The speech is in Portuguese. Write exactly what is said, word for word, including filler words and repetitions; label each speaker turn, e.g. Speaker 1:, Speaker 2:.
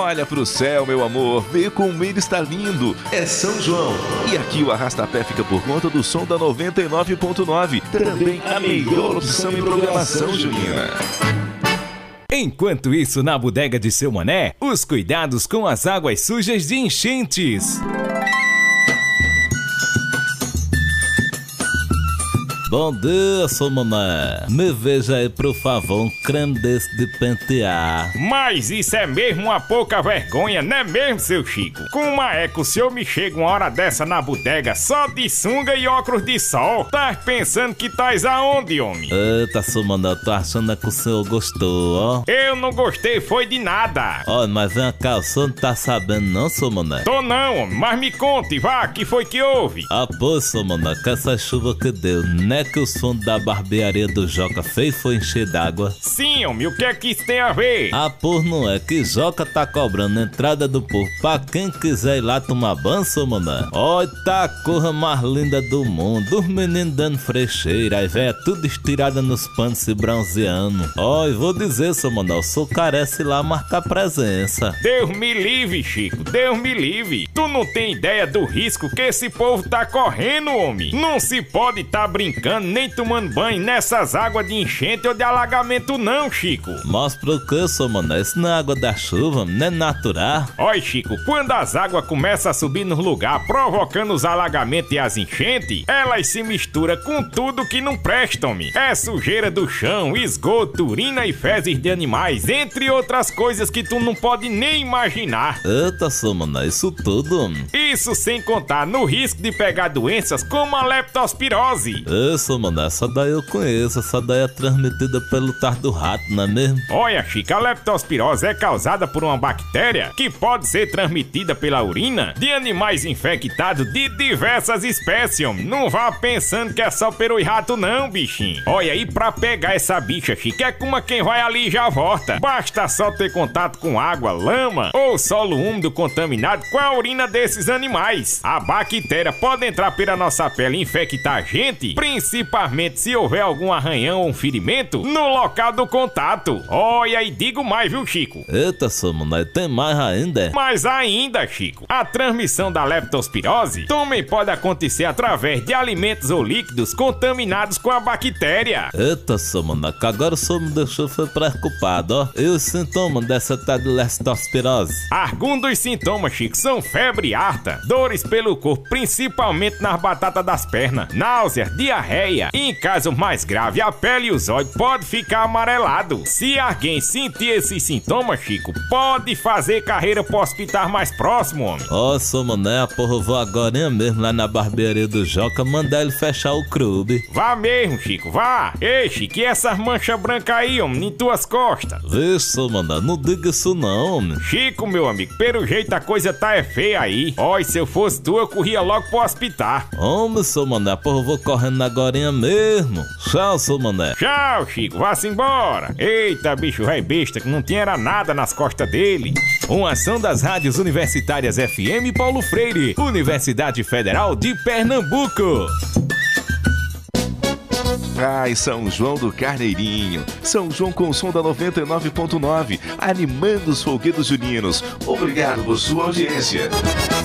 Speaker 1: Olha pro céu, meu amor, vê como ele está lindo. É São João. E aqui o Arrasta-Pé fica por conta do som da noventa e nove ponto nove. Também a melhor opção em programação junina.
Speaker 2: Enquanto isso, na bodega de Seu Mané, os cuidados com as águas sujas de enchentes.
Speaker 3: Bom dia, seu Mané. Me veja aí, por favor, um creme desse de pentear.
Speaker 4: Mas isso é mesmo uma pouca vergonha, não é mesmo, seu Chico? Como é que o senhor me chega uma hora dessa na bodega só de sunga e óculos de sol? Tá pensando que tais aonde, homem?
Speaker 3: Eita, seu Mané, eu tô achando que o senhor gostou, ó.
Speaker 4: Eu não gostei foi de nada.
Speaker 3: Olha, mas vem cá, o senhor não tá sabendo não, seu Mané?
Speaker 4: Tô não, homem, mas me conte, vá, que foi que houve?
Speaker 3: Ah, pô, seu Mané, que essa chuva que deu, né? É que os fundos da barbearia do Joca fez foi encher d'água.
Speaker 4: Sim, homem, o que é que isso tem a ver?
Speaker 3: Ah, por não é que Joca tá cobrando a entrada do povo pra quem quiser ir lá tomar banho, seu mané. Olha, tá a cor mais linda do mundo, os meninos dando frecheira, aí véia tudo estirada nos panos se bronzeando. Olha, vou dizer, seu mané, o senhor carece lá marcar presença.
Speaker 4: Deus me livre, Chico, Deus me livre. Tu não tem ideia do risco que esse povo tá correndo, homem. Não se pode tá brincando nem tomando banho nessas águas de enchente ou de alagamento não, Chico.
Speaker 3: Mas por que, seu mané? Isso não é água da chuva, não é natural.
Speaker 4: Olha, Chico, quando as águas começam a subir nos lugares, provocando os alagamentos e as enchentes, elas se misturam com tudo que não prestam, me. É sujeira do chão, esgoto, urina e fezes de animais, entre outras coisas que tu não pode nem imaginar.
Speaker 3: Eita, seu mané, isso tudo?
Speaker 4: Isso sem contar no risco de pegar doenças como a leptospirose.
Speaker 3: Isso, mano, essa daí eu conheço, essa daí é transmitida pelo tardo do rato, não é mesmo?
Speaker 4: Olha, Chico, a leptospirose é causada por uma bactéria que pode ser transmitida pela urina de animais infectados de diversas espécies, homem. Não vá pensando que é só peru e rato não, bichinho. Olha, aí pra pegar essa bicha, Chico, é como quem vai ali e já volta. Basta só ter contato com água, lama ou solo úmido contaminado com a urina desses animais. A bactéria pode entrar pela nossa pele e infectar a gente, principalmente se houver algum arranhão ou um ferimento no local do contato. Olha, e digo mais, viu, Chico?
Speaker 3: Eita, seu mané, tem mais ainda?
Speaker 4: Mais ainda, Chico. A transmissão da leptospirose também pode acontecer através de alimentos ou líquidos contaminados com a bactéria.
Speaker 3: Eita, seu mané, que agora o senhor me deixou foi preocupado, ó. E os sintomas dessa tal de leptospirose?
Speaker 4: Alguns dos sintomas, Chico, são febre harta, dores pelo corpo, principalmente nas batatas das pernas, náuseas, diarreia. E em caso mais grave, a pele e os olhos podem ficar amarelado. Se alguém sentir esses sintomas, Chico, pode fazer carreira pro hospital mais próximo, homem.
Speaker 3: Ó, oh, seu mané, a porra, eu vou agora mesmo lá na barbearia do Joca mandar ele fechar o clube.
Speaker 4: Vá mesmo, Chico, vá. Ei, Chico, e essas manchas brancas aí, homem, em tuas costas?
Speaker 3: Vixe, seu mané, não diga isso não, homem.
Speaker 4: Chico, meu amigo, pelo jeito a coisa tá é feia aí. Ó, e se eu fosse tu, eu corria logo pro hospital.
Speaker 3: Homem, seu mané, porra, eu vou correndo agora mesmo. Tchau, seu mané.
Speaker 4: Tchau, Chico, vá-se embora. Eita, bicho velho besta, que não tinha era nada nas costas dele.
Speaker 2: Uma ação das rádios universitárias F M Paulo Freire, Universidade Federal de Pernambuco.
Speaker 1: Ai, São João do Carneirinho. São João com o som da noventa e nove ponto nove, animando os folguedos juninos. Obrigado por sua audiência.